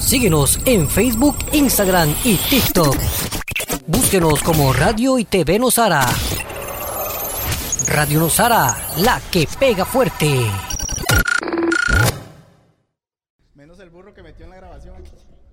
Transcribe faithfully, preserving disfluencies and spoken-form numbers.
Síguenos en Facebook, Instagram y TikTok. Búsquenos como Radio y T V Nosara. Radio Nosara, la que pega fuerte. Menos el burro que metió en la grabación aquí.